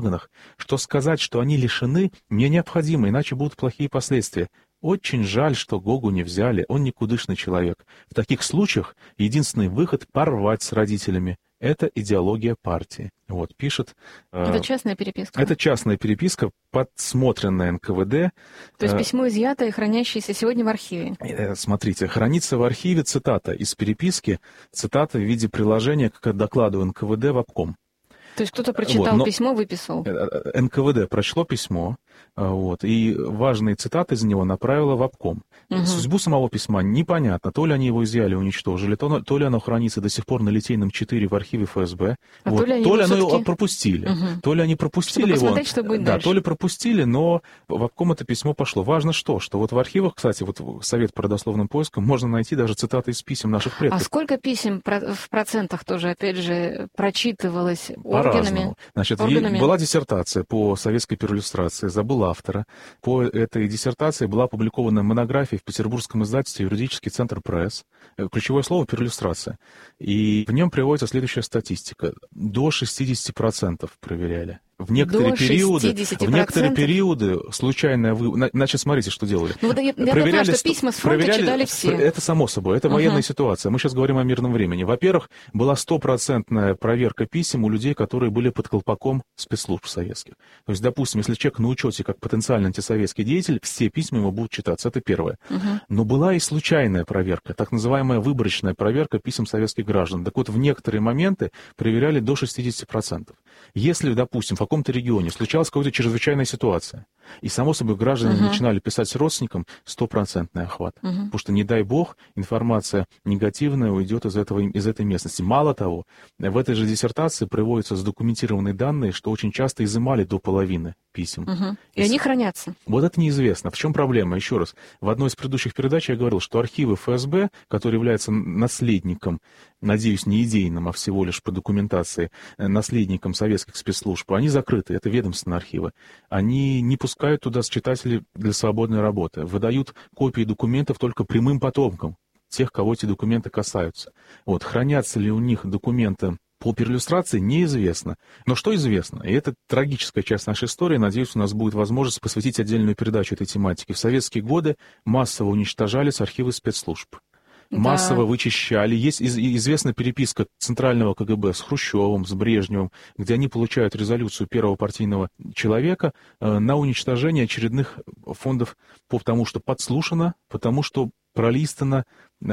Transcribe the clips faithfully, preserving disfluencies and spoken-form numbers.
что сказать, что они лишены, мне необходимо, иначе будут плохие последствия. Очень жаль, что Гогу не взяли, он никудышный человек. В таких случаях единственный выход — порвать с родителями. Это идеология партии. Вот, пишет... Это э, частная переписка? Это частная переписка, подсмотренная эн ка вэ дэ. То есть письмо изъято и хранящееся сегодня в архиве? Э, смотрите, хранится в архиве цитата из переписки, цитата в виде приложения к докладу эн ка вэ дэ в обком. То есть кто-то прочитал вот, письмо, выписал? эн ка вэ дэ прочло письмо, вот, и важные цитаты из него направило в обком. Угу. Судьбу самого письма непонятно. То ли они его изъяли, уничтожили, то, то ли оно хранится до сих пор на Литейном четыре в архиве эф эс бэ, а вот, то ли, то ли оно все-таки... его пропустили. Угу. То ли они пропустили Чтобы его. Что будет да, дальше. То ли пропустили, но в обком это письмо пошло. Важно что? Что вот в архивах, кстати, вот Совет по родословным поискам, можно найти даже цитаты из писем наших предков. А сколько писем в процентах тоже, опять же, прочитывалось По-разному. органами? Значит, органами? была диссертация по советской перлюстрации, забыл автора. По этой диссертации была опубликована монография в петербургском издательстве «Юридический центр пресс». Ключевое слово — перлюстрация. И в нем приводится следующая статистика. До шестьдесят процентов проверяли. В некоторые, периоды, в некоторые периоды случайная вы... Значит, смотрите, что делали. Ну, я, я понимаю, что письма с фронта читали все. Это само собой, это uh-huh. военная ситуация. Мы сейчас говорим о мирном времени. Во-первых, была стопроцентная проверка писем у людей, которые были под колпаком спецслужб советских. То есть, допустим, если человек на учете как потенциально антисоветский деятель, все письма ему будут читаться. Это первое. Uh-huh. Но была и случайная проверка, так называемая выборочная проверка писем советских граждан. Так вот, в некоторые моменты проверяли до шестьдесят процентов. Если, допустим, в каком-то регионе случалась какая-то чрезвычайная ситуация, и, само собой, граждане uh-huh. начинали писать родственникам, стопроцентный охват. Uh-huh. Потому что, не дай бог, информация негативная уйдет из, этого, из этой местности. Мало того, в этой же диссертации приводятся задокументированные данные, что очень часто изымали до половины писем. Uh-huh. И, и они хранятся. Вот это неизвестно. В чем проблема? Еще раз. В одной из предыдущих передач я говорил, что архивы эф эс бэ, который является наследником, надеюсь, не идейным, а всего лишь по документации, наследником советских спецслужб, они закрыты, это ведомственные архивы. Они не пускают туда читателей для свободной работы, выдают копии документов только прямым потомкам тех, кого эти документы касаются. Вот, хранятся ли у них документы по перлюстрации, неизвестно. Но что известно, и это трагическая часть нашей истории, надеюсь, у нас будет возможность посвятить отдельную передачу этой тематике. В советские годы массово уничтожались архивы спецслужб. Массово да. вычищали. Есть известная переписка Центрального ка гэ бэ с Хрущевым, с Брежневым, где они получают резолюцию первого партийного человека на уничтожение очередных фондов, потому что подслушано, потому что пролистано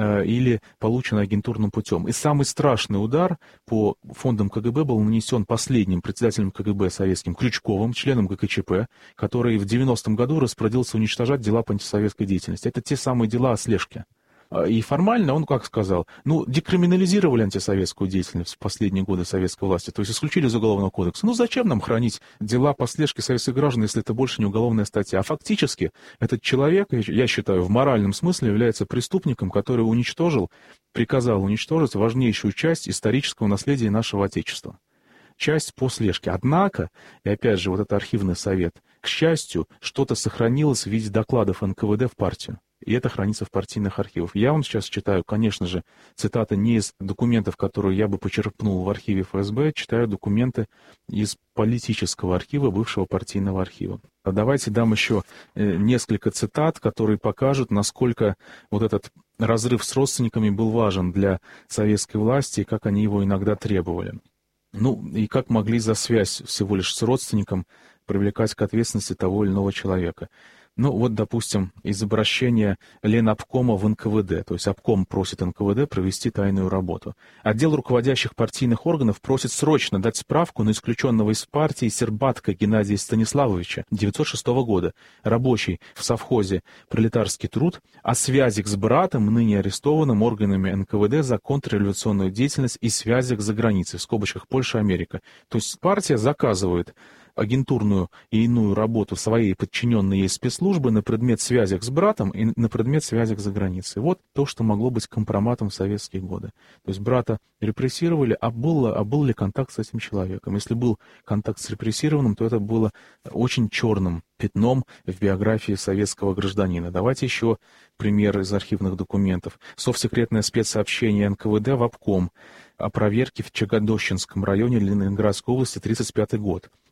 или получено агентурным путем. И самый страшный удар по фондам ка гэ бэ был нанесен последним председателем ка гэ бэ советским Крючковым, членом гэ ка че пэ, который в девяностом году распорядился уничтожать дела по антисоветской деятельности. Это те самые дела о слежке. И формально он, как сказал, ну, декриминализировали антисоветскую деятельность в последние годы советской власти, то есть исключили из Уголовного кодекса. Ну, зачем нам хранить дела по слежке советских граждан, если это больше не уголовная статья? А фактически этот человек, я считаю, в моральном смысле является преступником, который уничтожил, приказал уничтожить важнейшую часть исторического наследия нашего Отечества. Часть по слежке. Однако, и опять же, вот это архивный совет, к счастью, что-то сохранилось в виде докладов эн ка вэ дэ в партию. И это хранится в партийных архивах. Я вам сейчас читаю, конечно же, цитаты не из документов, которые я бы почерпнул в архиве эф эс бэ, читаю документы из политического архива, бывшего партийного архива. А давайте дам еще несколько цитат, которые покажут, насколько вот этот разрыв с родственниками был важен для советской власти и как они его иногда требовали. Ну, и как могли за связь всего лишь с родственником привлекать к ответственности того или иного человека. Ну, вот, допустим, из обращения Ленобкома в эн ка вэ дэ, то есть обком просит эн ка вэ дэ провести тайную работу. Отдел руководящих партийных органов просит срочно дать справку на исключенного из партии Сербатка Геннадия Станиславовича девятьсот шестого года, рабочий в совхозе «Пролетарский труд», о связях с братом, ныне арестованным органами эн ка вэ дэ за контрреволюционную деятельность и связях за границей, в скобочках Польша, Америка. То есть партия заказывает агентурную и иную работу своей подчиненной ей спецслужбы на предмет связях с братом и на предмет связях за границей. Вот то, что могло быть компроматом в советские годы. То есть брата репрессировали, а был, а был ли контакт с этим человеком? Если был контакт с репрессированным, то это было очень черным пятном в биографии советского гражданина. Давайте еще пример из архивных документов. Совсекретное спецсообщение эн ка вэ дэ в обком о проверке в Чагодощинском районе Ленинградской области, тридцать пятый год.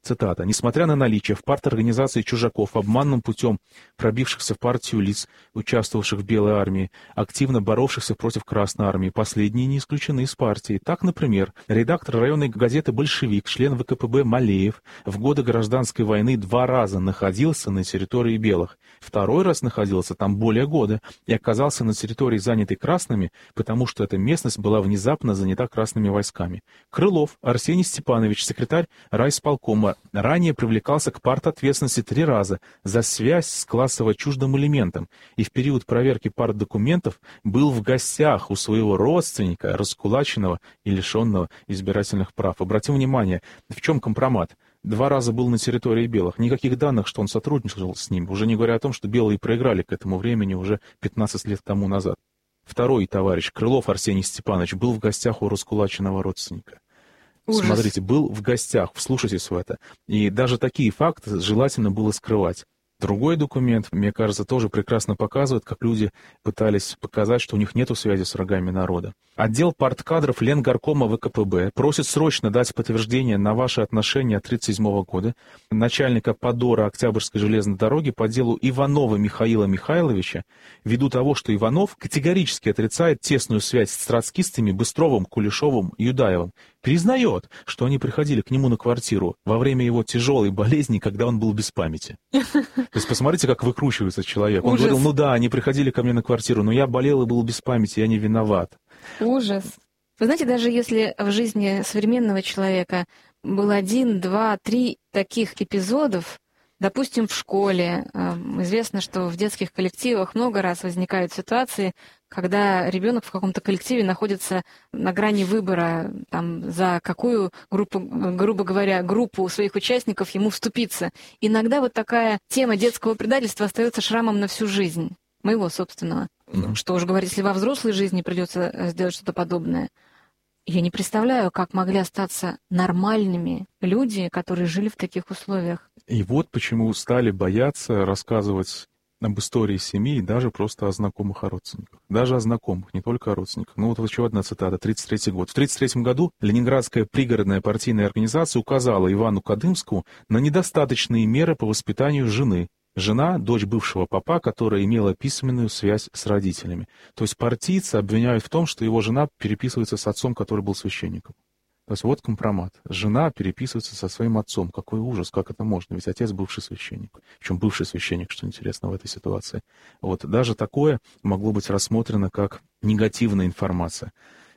Цитата. «Несмотря на наличие в парторганизации чужаков, обманным путем пробившихся в партию лиц, участвовавших в Белой армии, активно боровшихся против Красной армии, последние не исключены из партии. Так, например, редактор районной газеты «Большевик», член ВКПБ Малеев, в годы гражданской войны два раза находился на территории белых. Второй раз находился там более года и оказался на территории, занятой красными, потому что эта местность была внезапно занята красными войсками. Крылов Арсений Степанович, секретарь райисполкома, ранее привлекался к партответственности три раза за связь с классово чуждым элементом и в период проверки партдокументов был в гостях у своего родственника, раскулаченного и лишенного избирательных прав. Обратим внимание, в чем компромат? Два раза был на территории белых. Никаких данных, что он сотрудничал с ним, уже не говоря о том, что белые проиграли к этому времени уже пятнадцать лет тому назад. Второй товарищ, Крылов Арсений Степанович, был в гостях у раскулаченного родственника. Ужас. Смотрите, был в гостях, вслушайтесь в это. И даже такие факты желательно было скрывать. Другой документ, мне кажется, тоже прекрасно показывает, как люди пытались показать, что у них нет связи с врагами народа. Отдел парткадров Ленгоркома ВКПБ просит срочно дать подтверждение на ваши отношения от тридцать седьмого года начальника подора Октябрьской железной дороги по делу Иванова Михаила Михайловича, ввиду того, что Иванов категорически отрицает тесную связь с троцкистами Быстровым, Кулешовым, Юдаевым. Признает, что они приходили к нему на квартиру во время его тяжелой болезни, когда он был без памяти. То есть посмотрите, как выкручивается человек. Он Ужас. Говорил, ну да, они приходили ко мне на квартиру, но я болел и был без памяти, я не виноват. Ужас. Вы знаете, даже если в жизни современного человека был один, два, три таких эпизодов, допустим, в школе, известно, что в детских коллективах много раз возникают ситуации, когда ребенок в каком-то коллективе находится на грани выбора, там, за какую группу, грубо говоря, группу своих участников ему вступиться. Иногда вот такая тема детского предательства остается шрамом на всю жизнь, моего собственного. Mm-hmm. Что уж говорить, если во взрослой жизни придется сделать что-то подобное. Я не представляю, как могли остаться нормальными люди, которые жили в таких условиях. И вот почему стали бояться рассказывать об истории семьи и даже просто о знакомых, о родственниках. Даже о знакомых, не только о родственниках. Ну вот еще одна цитата, тридцать третий год. В тридцать третьем году Ленинградская пригородная партийная организация указала Ивану Кадымскому на недостаточные меры по воспитанию жены. Жена, дочь бывшего попа, которая имела письменную связь с родителями. То есть партийцы обвиняют в том, что его жена переписывается с отцом, который был священником. То есть вот компромат. Жена переписывается со своим отцом. Какой ужас, как это можно? Ведь отец бывший священник. Причем бывший священник, что интересно в этой ситуации. Вот даже такое могло быть рассмотрено как негативная информация.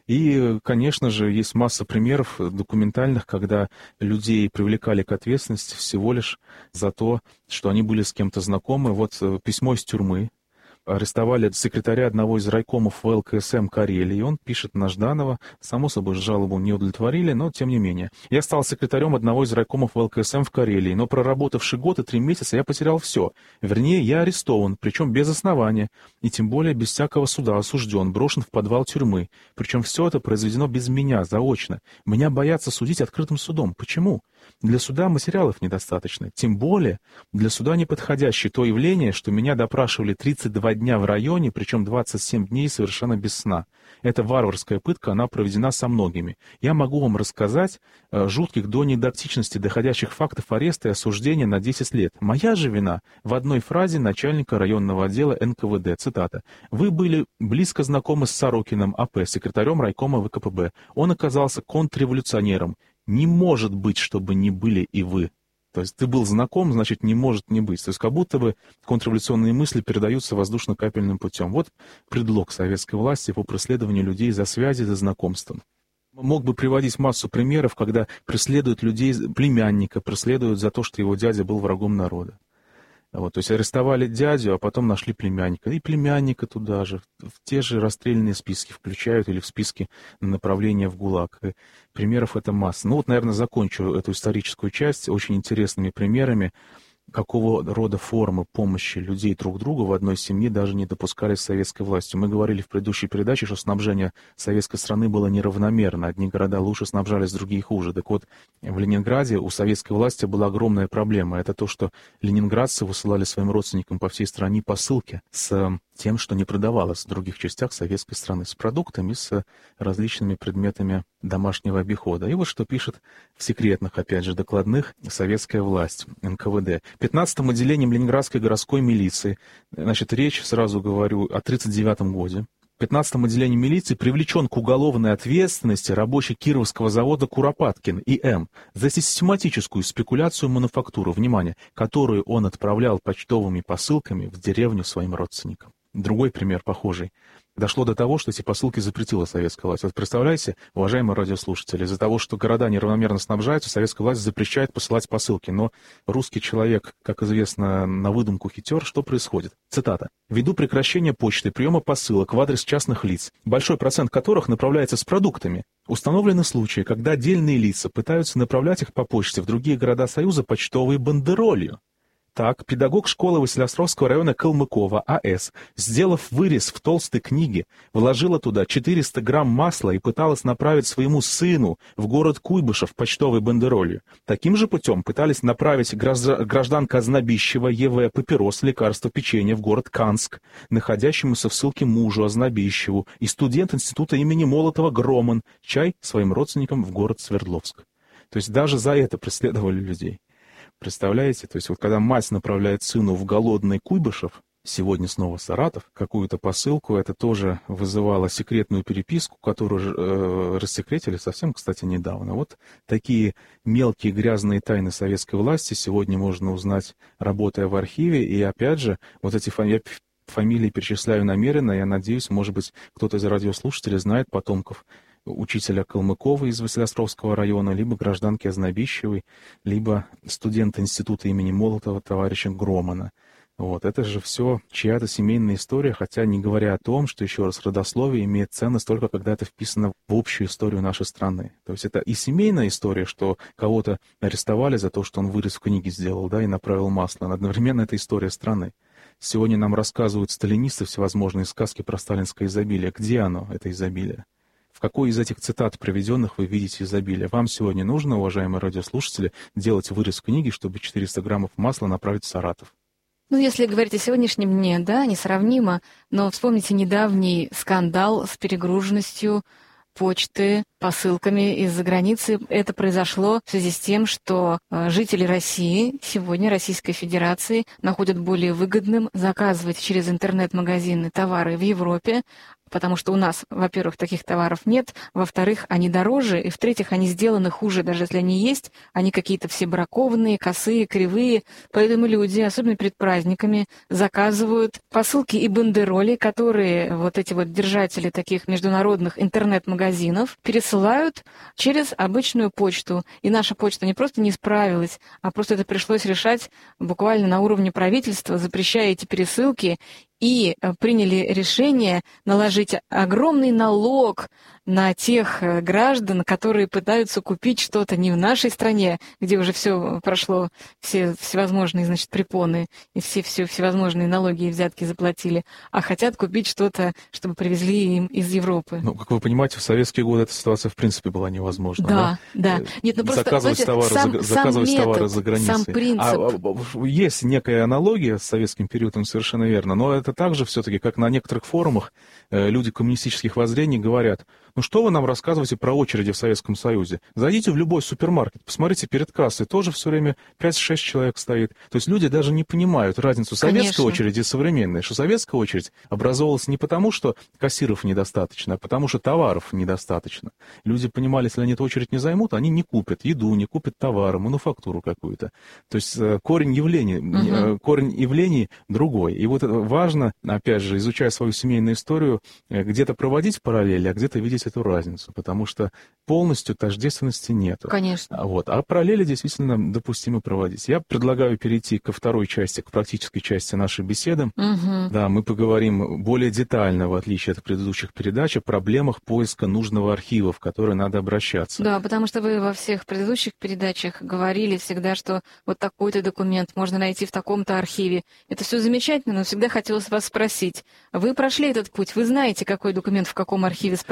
И, конечно же, есть масса примеров документальных, когда людей привлекали к ответственности всего лишь за то, что они были с кем-то знакомы. Вот письмо из тюрьмы. Арестовали секретаря одного из райкомов вэ эл ка эс эм Карелии. Он пишет на Жданова. Само собой, жалобу не удовлетворили, но тем не менее. Я стал секретарем одного из райкомов вэ эл ка эс эм в Карелии, но проработавший год и три месяца я потерял все. Вернее, я арестован, причем без основания, и тем более без всякого суда осужден, брошен в подвал тюрьмы. Причем все это произведено без меня, заочно. Меня боятся судить открытым судом. Почему? Для суда материалов недостаточно. Тем более, для суда неподходящее то явление, что меня допрашивали тридцать два дня в районе, причем двадцать семь дней совершенно без сна. Эта варварская пытка, она проведена со многими. Я могу вам рассказать э, жутких до недактичности доходящих фактов ареста и осуждения на десять лет. Моя же вина в одной фразе начальника районного отдела эн ка вэ дэ. Цитата. «Вы были близко знакомы с Сорокиным а пэ, секретарем райкома вэ ка пэ бэ. Он оказался контрреволюционером. Не может быть, чтобы не были и вы». То есть ты был знаком, значит, не может не быть. То есть как будто бы контрреволюционные мысли передаются воздушно-капельным путем. Вот предлог советской власти по преследованию людей за связи, за знакомством. Мог бы приводить массу примеров, когда преследуют людей, племянника, преследуют за то, что его дядя был врагом народа. Вот, то есть арестовали дядю, а потом нашли племянника. И племянника туда же, в те же расстрельные списки включают или в списки на направление в ГУЛАГ. И примеров это масса. Ну вот, наверное, закончу эту историческую часть очень интересными примерами, какого рода формы помощи людей друг другу в одной семье даже не допускались советской властью. Мы говорили в предыдущей передаче, что снабжение советской страны было неравномерно. Одни города лучше снабжались, другие хуже. Так вот, в Ленинграде у советской власти была огромная проблема. Это то, что ленинградцы высылали своим родственникам по всей стране посылки с тем, что не продавалось в других частях советской страны, с продуктами, с различными предметами домашнего обихода. И вот что пишет в секретных, опять же, докладных советская власть, эн ка вэ дэ. пятнадцатым отделением Ленинградской городской милиции, значит, речь, сразу говорю, о тридцать девятом годе, в пятнадцатом отделении милиции привлечен к уголовной ответственности рабочий Кировского завода Куропаткин И М за систематическую спекуляцию мануфактуры, внимание, которую он отправлял почтовыми посылками в деревню своим родственникам. Другой пример похожий. Дошло до того, что эти посылки запретила советская власть. Вот представляете, уважаемые радиослушатели, из-за того, что города неравномерно снабжаются, советская власть запрещает посылать посылки. Но русский человек, как известно, на выдумку хитер. Что происходит? Цитата. «Ввиду прекращения почты, приема посылок в адрес частных лиц, большой процент которых направляется с продуктами, установлены случаи, когда отдельные лица пытаются направлять их по почте в другие города Союза почтовой бандеролью. Так, педагог школы Василиостровского района Калмыкова А С, сделав вырез в толстой книге, вложила туда четыреста грамм масла и пыталась направить своему сыну в город Куйбышев почтовой бандеролью. Таким же путем пытались направить гражданка Ознобищева Е В папирос, лекарства, печенье в город Канск, находящемуся в ссылке мужу Ознобищеву, и студент института имени Молотова Громан чай своим родственникам в город Свердловск. То есть даже за это преследовали людей. Представляете? То есть вот когда мать направляет сыну в голодный Куйбышев, сегодня снова Саратов, какую-то посылку, это тоже вызывало секретную переписку, которую э, рассекретили совсем, кстати, недавно. Вот такие мелкие грязные тайны советской власти сегодня можно узнать, работая в архиве. И опять же, вот эти фамилии, фамилии перечисляю намеренно, я надеюсь, может быть, кто-то из радиослушателей знает потомков учителя Калмыкова из Василиостровского района, либо гражданки Ознобищевой, либо студента института имени Молотова товарища Громана. Вот. Это же все чья-то семейная история, хотя не говоря о том, что, еще раз, родословие имеет ценность только когда это вписано в общую историю нашей страны. То есть это и семейная история, что кого-то арестовали за то, что он вырез в книге сделал, да, и направил масло. Но одновременно это история страны. Сегодня нам рассказывают сталинисты всевозможные сказки про сталинское изобилие. Где оно, это изобилие? В какой из этих цитат приведенных вы видите изобилие? Вам сегодня нужно, уважаемые радиослушатели, делать вырез книги, чтобы четыреста граммов масла направить в Саратов? Ну, если говорить о сегодняшнем дне, да, несравнимо, но вспомните недавний скандал с перегруженностью почты посылками из-за границы. Это произошло в связи с тем, что жители России, сегодня Российской Федерации, находят более выгодным заказывать через интернет-магазины товары в Европе, потому что у нас, во-первых, таких товаров нет, во-вторых, они дороже, и в-третьих, они сделаны хуже, даже если они есть, они какие-то все бракованные, косые, кривые, поэтому люди, особенно перед праздниками, заказывают посылки и бандероли, которые вот эти вот держатели таких международных интернет-магазинов пересылают через обычную почту. И наша почта не просто не справилась, а просто это пришлось решать буквально на уровне правительства, запрещая эти пересылки, и приняли решение наложить огромный налог на тех граждан, которые пытаются купить что-то не в нашей стране, где уже все прошло, все всевозможные, значит, препоны и все, все всевозможные налоги и взятки заплатили, а хотят купить что-то, чтобы привезли им из Европы. Ну, как вы понимаете, в советские годы эта ситуация в принципе была невозможна. Да, да. да. Нет, ну просто, заказывать знаете, товары, сам, за, заказывать сам товары метод, за границей. Сам принцип. А, есть некая аналогия с советским периодом, совершенно верно, но это также все-таки, как на некоторых форумах люди коммунистических воззрений говорят: ну что вы нам рассказываете про очереди в Советском Союзе? Зайдите в любой супермаркет, посмотрите перед кассой, тоже все время пять-шесть человек стоит. То есть люди даже не понимают разницу советской Конечно. очереди и современной. Что советская очередь образовалась не потому, что кассиров недостаточно, а потому что товаров недостаточно. Люди понимали, если они эту очередь не займут, они не купят еду, не купят товары, мануфактуру какую-то. То есть корень явлений, угу. корень явлений другой. И вот важно, опять же, изучая свою семейную историю, где-то проводить параллели, а где-то видеть эту разницу, потому что полностью тождественности нет. Конечно. Вот. А параллели действительно допустимо проводить. Я предлагаю перейти ко второй части, к практической части нашей беседы. Угу. Да, мы поговорим более детально, в отличие от предыдущих передач, о проблемах поиска нужного архива, в который надо обращаться. Да, потому что вы во всех предыдущих передачах говорили всегда, что вот такой-то документ можно найти в таком-то архиве. Это все замечательно, но всегда хотелось вас спросить. Вы прошли этот путь, вы знаете, какой документ в каком архиве спрашивать.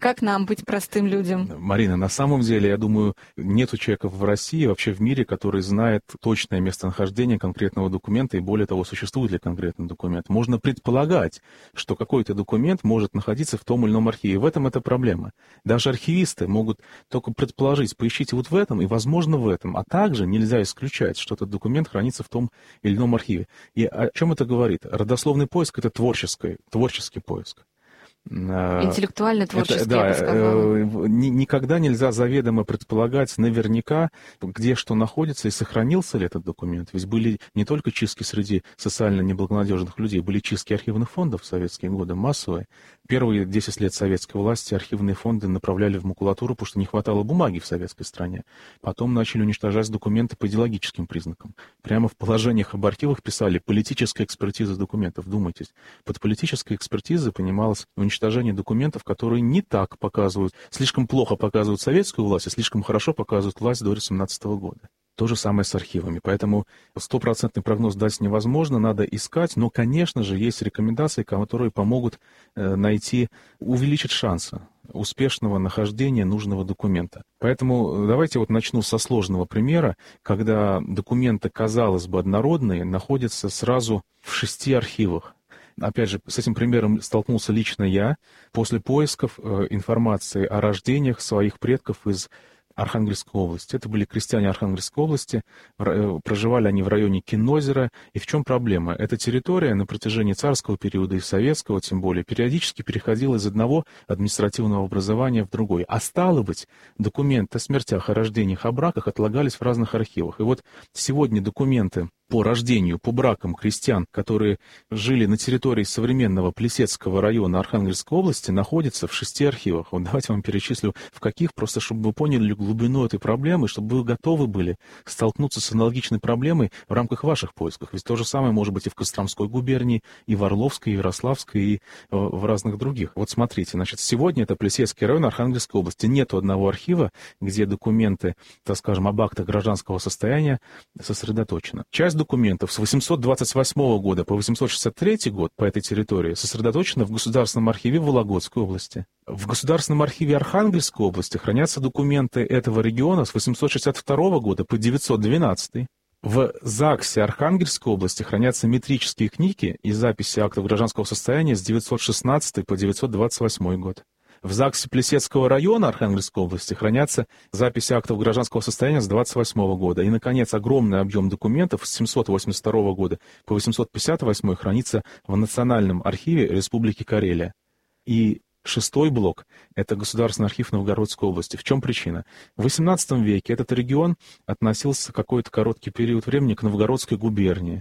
как нам быть простым людям? Марина, на самом деле, я думаю, нету человека в России, вообще в мире, который знает точное местонахождение конкретного документа, и более того, существует ли конкретный документ. Можно предполагать, что какой-то документ может находиться в том или ином архиве. В этом это проблема. Даже архивисты могут только предположить, поищите вот в этом и, возможно, в этом. А также нельзя исключать, что этот документ хранится в том или ином архиве. И о чем это говорит? Родословный поиск — это творческий, творческий поиск. Интеллектуально творческий, это, да, я бы сказала. Никогда нельзя заведомо предполагать наверняка, где что находится и сохранился ли этот документ. Ведь были не только чистки среди социально неблагонадежных людей, были чистки архивных фондов в советские годы, массовые. Первые десять лет советской власти архивные фонды направляли в макулатуру, потому что не хватало бумаги в советской стране. Потом начали уничтожать документы по идеологическим признакам. Прямо в положениях об архивах писали «политическая экспертиза документов». Думайтесь, под политической экспертизой понималось уничтожение документов, которые не так показывают, слишком плохо показывают советскую власть, а слишком хорошо показывают власть до семнадцатого года. То же самое с архивами. Поэтому стопроцентный прогноз дать невозможно, надо искать, но, конечно же, есть рекомендации, которые помогут найти, увеличить шансы успешного нахождения нужного документа. Поэтому давайте вот начну со сложного примера, когда документы, казалось бы, однородные, находятся сразу в шести архивах. Опять же, с этим примером столкнулся лично я после поисков э, информации о рождениях своих предков из Архангельской области. Это были крестьяне Архангельской области, проживали они в районе Кинозера. И в чем проблема? Эта территория на протяжении царского периода и советского, тем более, периодически переходила из одного административного образования в другой. А стало быть, документы о смертях, о рождениях, о браках отлагались в разных архивах. И вот сегодня документы по рождению, по бракам крестьян, которые жили на территории современного Плесецкого района Архангельской области, находятся в шести архивах. Вот давайте я вам перечислю, в каких, просто чтобы вы поняли глубину этой проблемы, чтобы вы готовы были столкнуться с аналогичной проблемой в рамках ваших поисков. Ведь то же самое может быть и в Костромской губернии, и в Орловской, и в Ярославской, и в разных других. Вот смотрите, значит, сегодня это Плесецкий район Архангельской области. Нету одного архива, где документы, так скажем, об актах гражданского состояния сосредоточены. Часть документов с восемьсот двадцать восьмого года по восемьсот шестьдесят третий год по этой территории сосредоточено в Государственном архиве Вологодской области. В Государственном архиве Архангельской области хранятся документы этого региона с восемьсот шестьдесят второго года по девятьсот двенадцатый. В ЗАГСе Архангельской области хранятся метрические книги и записи актов гражданского состояния с девятьсот шестнадцатого по девятьсот двадцать восьмой год. В ЗАГСе Плесецкого района Архангельской области хранятся записи актов гражданского состояния с двадцать восьмого года. И, наконец, огромный объем документов с семьсот восемьдесят второго года по восемьсот пятьдесят восьмой хранится в Национальном архиве Республики Карелия. И шестой блок — это Государственный архив Новгородской области. В чем причина? В восемнадцатом веке этот регион относился какой-то короткий период времени к Новгородской губернии.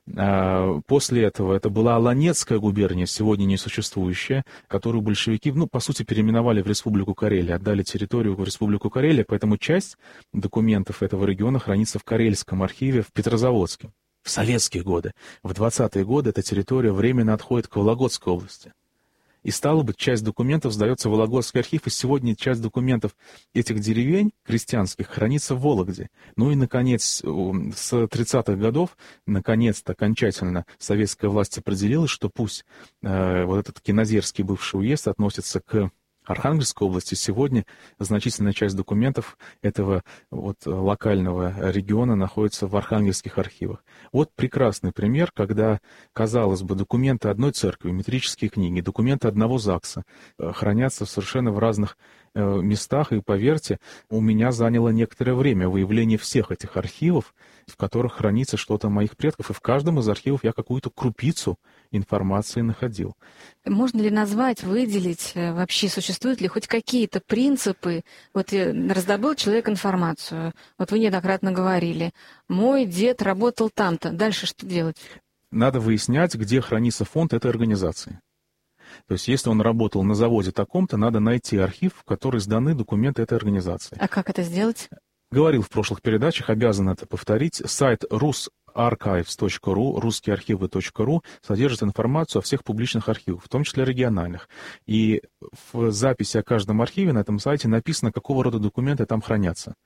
После этого это была Аланецкая губерния, сегодня несуществующая, которую большевики, ну, по сути, переименовали в Республику Карелия, отдали территорию в Республику Карелия, поэтому часть документов этого региона хранится в Карельском архиве в Петрозаводске. В советские годы, в двадцатые годы эта территория временно отходит к Вологодской области. И, стало быть, часть документов сдается в Вологодский архив, и сегодня часть документов этих деревень крестьянских хранится в Вологде. Ну и, наконец, с тридцатых годов, наконец-то, окончательно советская власть определилась, что пусть э, вот этот Кинозерский бывший уезд относится к Архангельской области. Сегодня значительная часть документов этого вот локального региона находится в архангельских архивах. Вот прекрасный пример, когда, казалось бы, документы одной церкви, метрические книги, документы одного ЗАГСа хранятся совершенно в разных местах, и, поверьте, у меня заняло некоторое время выявление всех этих архивов, в которых хранится что-то моих предков, и в каждом из архивов я какую-то крупицу информации находил. Можно ли назвать, выделить, вообще существуют ли хоть какие-то принципы? Вот раздобыл человек информацию, вот вы неоднократно говорили, мой дед работал там-то, дальше что делать? Надо выяснять, где хранится фонд этой организации. То есть, если он работал на заводе таком-то, надо найти архив, в который сданы документы этой организации. А как это сделать? Говорил в прошлых передачах, обязан это повторить. Сайт рус архивс точка ру, русские архивы точка ру, содержит информацию о всех публичных архивах, в том числе региональных. И в записи о каждом архиве на этом сайте написано, какого рода документы там хранятся.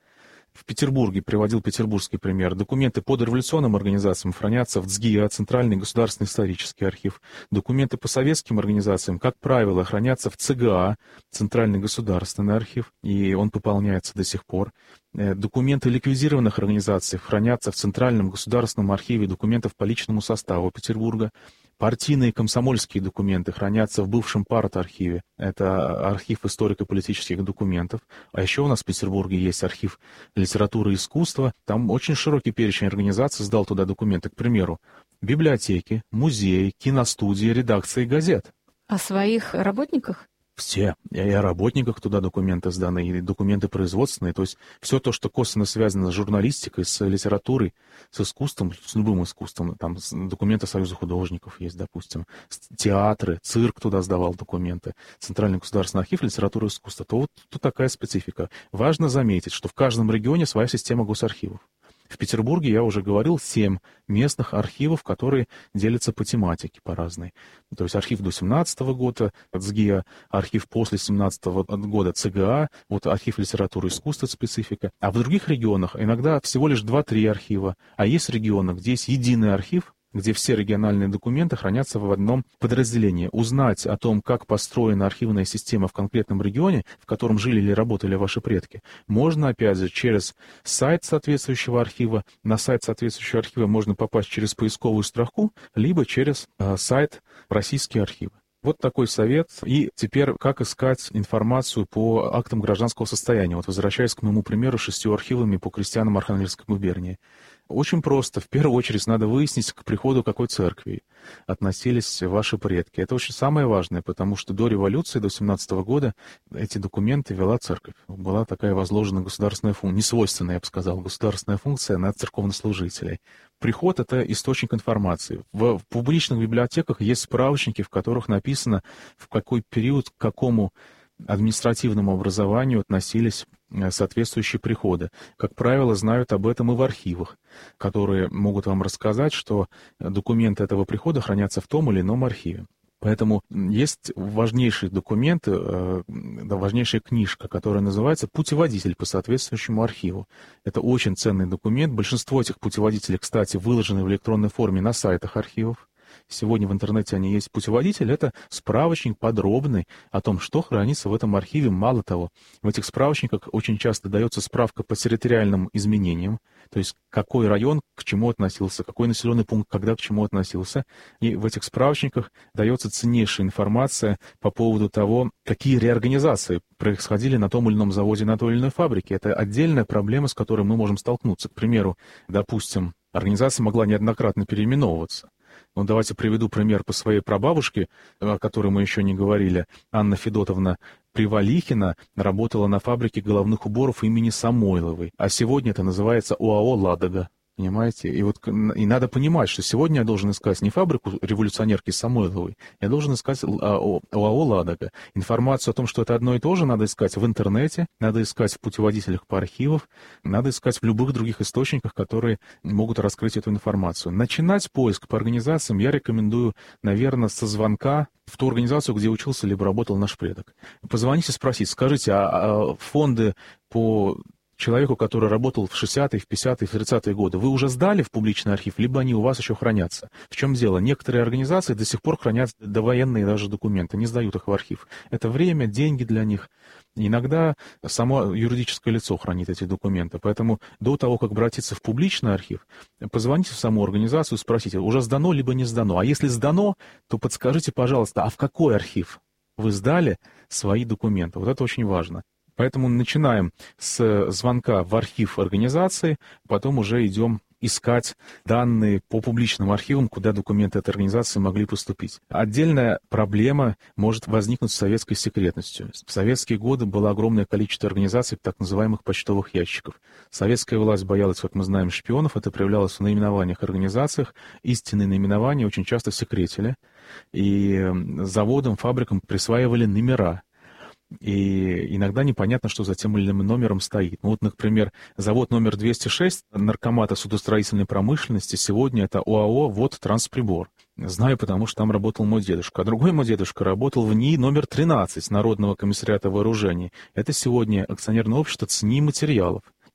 В Петербурге, приводил петербургский пример, документы по дореволюционным организациям хранятся в ЦГИА, Центральный государственный исторический архив. Документы по советским организациям, как правило, хранятся в ЦГА, Центральный государственный архив, и он пополняется до сих пор. Документы ликвидированных организаций хранятся в Центральном государственном архиве документов по личному составу Петербурга. Партийные комсомольские документы хранятся в бывшем парт-архиве. Это архив историко-политических документов. А еще у нас в Петербурге есть архив литературы и искусства. Там очень широкий перечень организаций сдал туда документы. К примеру, библиотеки, музеи, киностудии, редакции газет. О своих работниках? Все. И о работниках туда документы сданы, и документы производственные. То есть все то, что косвенно связано с журналистикой, с литературой, с искусством, с любым искусством. Там документы Союза художников есть, допустим. Театры, цирк туда сдавал документы. Центральный государственный архив литературы и искусства. То вот тут такая специфика. Важно заметить, что в каждом регионе своя система госархивов. В Петербурге, я уже говорил, семь местных архивов, которые делятся по тематике, по разной. То есть архив до семнадцатого года, ЦГИА, архив после семнадцатого года, ЦГА, вот архив литературы и искусства, специфика. А в других регионах иногда всего лишь два-три архива. А есть регионы, где есть единый архив, где все региональные документы хранятся в одном подразделении. Узнать о том, как построена архивная система в конкретном регионе, в котором жили или работали ваши предки, можно, опять же, через сайт соответствующего архива. На сайт соответствующего архива можно попасть через поисковую строку, либо через э, сайт «Российские архивы». Вот такой совет. И теперь, как искать информацию по актам гражданского состояния. Вот возвращаясь к моему примеру с шестью архивами по крестьянам Архангельской губернии. Очень просто. В первую очередь надо выяснить, к приходу какой церкви относились ваши предки. Это очень самое важное, потому что до революции, до семнадцатого года, эти документы вела церковь. Была такая возложена государственная функция, несвойственная, я бы сказал, государственная функция на церковнослужителей. Приход — это источник информации. В, в публичных библиотеках есть справочники, в которых написано, в какой период, к какому административному образованию относились соответствующие приходы. Как правило, знают об этом и в архивах, которые могут вам рассказать, что документы этого прихода хранятся в том или ином архиве. Поэтому есть важнейший документ, да, важнейшая книжка, которая называется «Путеводитель по соответствующему архиву». Это очень ценный документ. Большинство этих путеводителей, кстати, выложены в электронной форме на сайтах архивов. Сегодня в интернете они есть. Путеводитель — это справочник подробный о том, что хранится в этом архиве. Мало того, в этих справочниках очень часто дается справка по территориальным изменениям, то есть какой район к чему относился, какой населенный пункт когда к чему относился. И в этих справочниках дается ценнейшая информация по поводу того, какие реорганизации происходили на том или ином заводе, на той или иной фабрике. Это отдельная проблема, с которой мы можем столкнуться. К примеру, допустим, организация могла неоднократно переименовываться. Ну, давайте приведу пример по своей прабабушке, о которой мы еще не говорили. Анна Федотовна Привалихина работала на фабрике головных уборов имени Самойловой, а сегодня это называется ОАО «Ладога». Понимаете? И вот и надо понимать, что сегодня я должен искать не фабрику революционерки Самойловой, я должен искать ОАО «Ладога». Информацию о том, что это одно и то же, надо искать в интернете, надо искать в путеводителях по архивам, надо искать в любых других источниках, которые могут раскрыть эту информацию. Начинать поиск по организациям я рекомендую, наверное, со звонка в ту организацию, где учился либо работал наш предок. Позвоните, спросите, скажите, а, а фонды по человеку, который работал в шестидесятые, в пятидесятые, в тридцатые годы, вы уже сдали в публичный архив, либо они у вас еще хранятся? В чем дело? Некоторые организации до сих пор хранят довоенные даже документы, не сдают их в архив. Это время, деньги для них. Иногда само юридическое лицо хранит эти документы. Поэтому до того, как обратиться в публичный архив, позвоните в саму организацию, спросите, уже сдано, либо не сдано. А если сдано, то подскажите, пожалуйста, а в какой архив вы сдали свои документы? Вот это очень важно. Поэтому начинаем с звонка в архив организации, потом уже идем искать данные по публичным архивам, куда документы этой организации могли поступить. Отдельная проблема может возникнуть с советской секретностью. В советские годы было огромное количество организаций, так называемых почтовых ящиков. Советская власть боялась, как мы знаем, шпионов. Это проявлялось в наименованиях организациях. Истинные наименования очень часто секретили. И заводам, фабрикам присваивали номера. И иногда непонятно, что за тем или иным номером стоит. Ну вот, например, завод номер двести шесть Наркомата судостроительной промышленности сегодня это ОАО «Вот Трансприбор». Знаю, потому что там работал мой дедушка. А другой мой дедушка работал в НИИ номер тринадцать Народного комиссариата вооружений. Это сегодня акционерное общество ЦНИ материалов.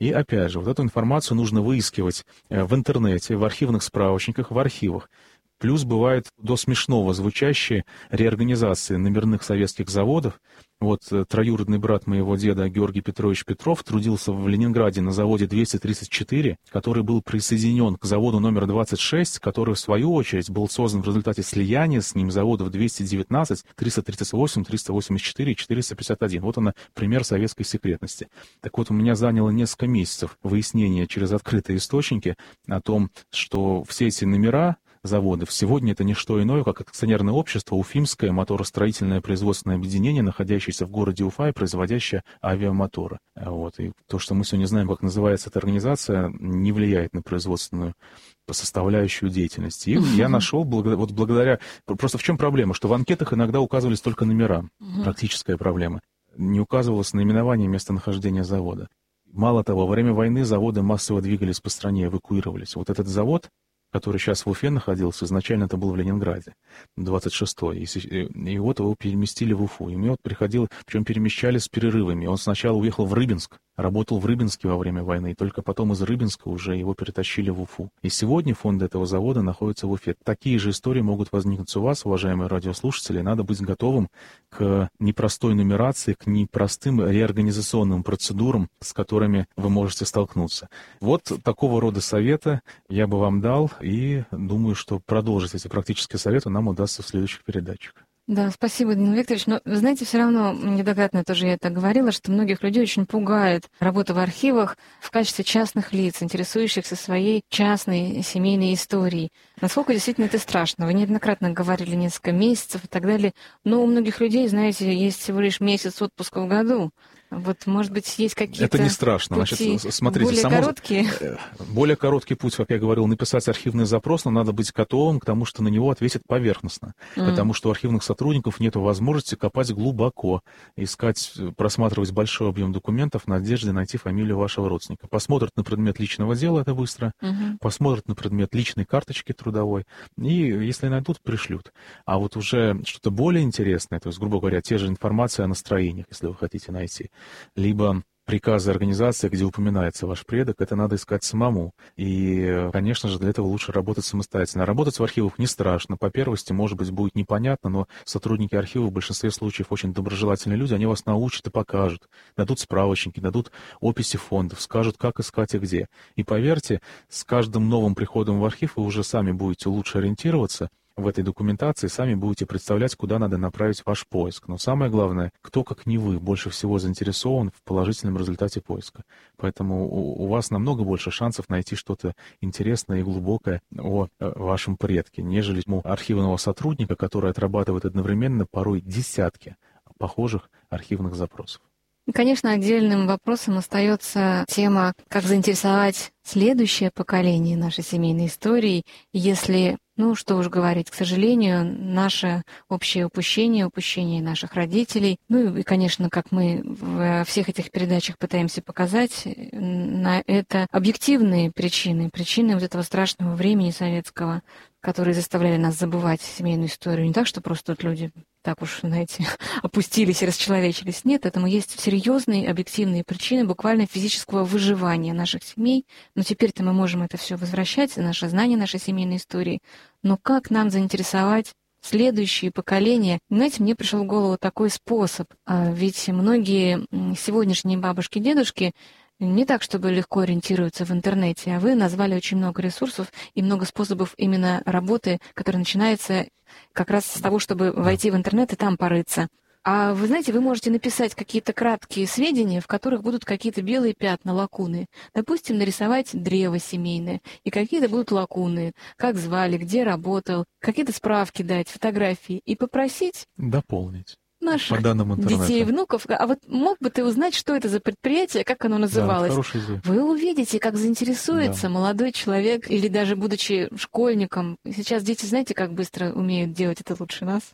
И опять же, вот эту информацию нужно выискивать в интернете, в архивных справочниках, в архивах. Плюс бывают до смешного звучащие реорганизации номерных советских заводов. Вот троюродный брат моего деда Георгий Петрович Петров трудился в Ленинграде на заводе двести тридцать четыре, который был присоединен к заводу номер двадцать шесть, который в свою очередь был создан в результате слияния с ним заводов двести девятнадцать, триста тридцать восемь, триста восемьдесят четыре и четыреста пятьдесят один. Вот она, пример советской секретности. Так вот, у меня заняло несколько месяцев выяснения через открытые источники о том, что все эти номера заводов. Сегодня это не что иное, как акционерное общество «Уфимское моторостроительное производственное объединение», находящееся в городе Уфа и производящее авиамоторы. Вот. И то, что мы сегодня знаем, как называется эта организация, не влияет на производственную составляющую деятельности. И я нашел, вот благодаря... Просто в чем проблема? Что в анкетах иногда указывались только номера. Практическая проблема. Не указывалось наименование местонахождения завода. Мало того, во время войны заводы массово двигались по стране, эвакуировались. Вот этот завод, который сейчас в Уфе находился, изначально это был в Ленинграде, двадцать шестой, и, и вот его переместили в Уфу. И мне вот приходило, причем перемещали с перерывами. Он сначала уехал в Рыбинск, работал в Рыбинске во время войны, и только потом из Рыбинска уже его перетащили в Уфу. И сегодня фонды этого завода находятся в Уфе. Такие же истории могут возникнуть у вас, уважаемые радиослушатели. Надо быть готовым к непростой нумерации, к непростым реорганизационным процедурам, с которыми вы можете столкнуться. Вот такого рода советы я бы вам дал, и думаю, что продолжить эти практические советы нам удастся в следующих передачах. Да, спасибо, Данил Викторович. Но, вы знаете, все равно, неоднократно тоже я это говорила, что многих людей очень пугает работа в архивах в качестве частных лиц, интересующихся своей частной семейной историей. Насколько действительно это страшно? Вы неоднократно говорили несколько месяцев и так далее, но у многих людей, знаете, есть всего лишь месяц отпуска в году. Вот, может быть, есть какие-то Это не страшно. пути Значит, смотрите, более само... короткие? Более короткий путь, как я говорил, написать архивный запрос, но надо быть готовым к тому, что на него ответят поверхностно. Mm. Потому что у архивных сотрудников нет возможности копать глубоко, искать, просматривать большой объем документов в надежде найти фамилию вашего родственника. Посмотрят на предмет личного дела, это быстро, mm-hmm. посмотрят на предмет личной карточки трудовой, и если найдут, пришлют. А вот уже что-то более интересное, то есть, грубо говоря, те же информации о настроениях, если вы хотите найти, либо приказы организации, где упоминается ваш предок, это надо искать самому. И, конечно же, для этого лучше работать самостоятельно. Работать в архивах не страшно. По первости, может быть, будет непонятно, но сотрудники архива в большинстве случаев очень доброжелательные люди, они вас научат и покажут, дадут справочники, дадут описи фондов, скажут, как искать и где. И поверьте, с каждым новым приходом в архив вы уже сами будете лучше ориентироваться в этой документации, сами будете представлять, куда надо направить ваш поиск. Но самое главное, кто, как не вы, больше всего заинтересован в положительном результате поиска. Поэтому у, у вас намного больше шансов найти что-то интересное и глубокое о вашем предке, нежели у архивного сотрудника, который отрабатывает одновременно порой десятки похожих архивных запросов. Конечно, отдельным вопросом остается тема, как заинтересовать следующее поколение нашей семейной истории, если, ну, что уж говорить, к сожалению, наше общее упущение, упущение наших родителей, ну и, конечно, как мы в всех этих передачах пытаемся показать, на это объективные причины, причины вот этого страшного времени советского, которые заставляли нас забывать семейную историю. Не так, что просто тут люди так уж, знаете, опустились и расчеловечились. Нет, этому есть серьезные объективные причины буквально физического выживания наших семей. Но теперь-то мы можем это все возвращать, наше знание нашей семейной истории. Но как нам заинтересовать следующие поколения? Знаете, мне пришел в голову такой способ. Ведь многие сегодняшние бабушки, дедушки не так, чтобы легко ориентируются в интернете, а вы назвали очень много ресурсов и много способов именно работы, которая начинается как раз с того, чтобы войти в интернет и там порыться. А вы знаете, вы можете написать какие-то краткие сведения, в которых будут какие-то белые пятна, лакуны. Допустим, нарисовать древо семейное, и какие-то будут лакуны, как звали, где работал, какие-то справки дать, фотографии, и попросить дополнить наших по данным интернета. Детей и внуков. А вот мог бы ты узнать, что это за предприятие, как оно называлось? Да, хорошая идея. Вы увидите, как заинтересуется Да. молодой человек, или даже будучи школьником. Сейчас дети, знаете, как быстро умеют делать это лучше нас?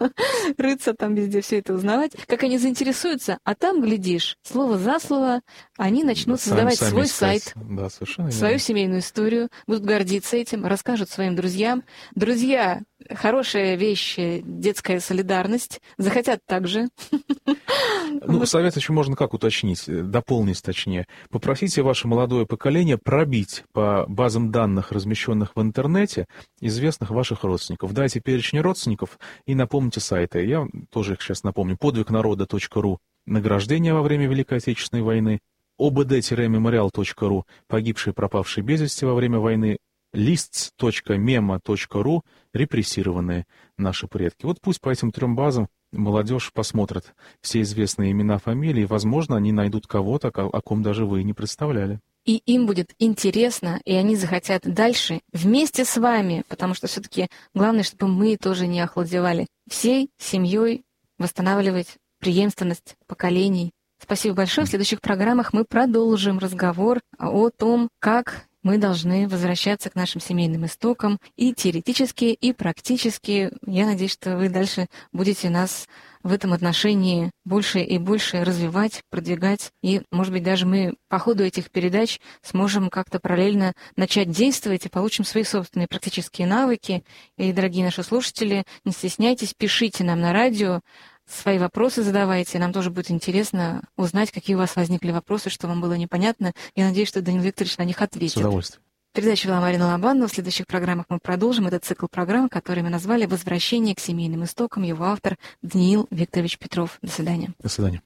Рыться там везде, все это узнавать. Как они заинтересуются, а там, глядишь, слово за слово, они начнут Сами- создавать сами свой искать. сайт, Да, совершенно свою верно. семейную историю, будут гордиться этим, расскажут своим друзьям. Друзья, хорошая вещь, детская солидарность, захотят также. Ну, совет еще можно как уточнить, дополнить точнее. Попросите ваше молодое поколение пробить по базам данных, размещенных в интернете, известных ваших родственников. Дайте перечень родственников и напомните сайты. Я тоже их сейчас напомню. подвиг народа точка ру, награждение во время Великой Отечественной войны, о бэ дэ мемориал точка ру, погибшие и пропавшие без вести во время войны, листс точка мема точка ру, репрессированные наши предки. Вот пусть по этим трем базам молодежь посмотрит все известные имена, фамилии, и, возможно, они найдут кого-то, о ком даже вы не представляли. И им будет интересно, и они захотят дальше вместе с вами, потому что все-таки главное, чтобы мы тоже не охладевали, всей семьей восстанавливать преемственность поколений. Спасибо большое. В следующих программах мы продолжим разговор о том, как мы должны возвращаться к нашим семейным истокам и теоретически, и практически. Я надеюсь, что вы дальше будете нас в этом отношении больше и больше развивать, продвигать. И, может быть, даже мы по ходу этих передач сможем как-то параллельно начать действовать и получим свои собственные практические навыки. И, дорогие наши слушатели, не стесняйтесь, пишите нам на радио, свои вопросы задавайте. Нам тоже будет интересно узнать, какие у вас возникли вопросы, что вам было непонятно. Я надеюсь, что Даниил Викторович на них ответит. С удовольствием. Передачу вела Марина Лобанова. В следующих программах мы продолжим этот цикл программ, который мы назвали «Возвращение к семейным истокам». Его автор Даниил Викторович Петров. До свидания. До свидания.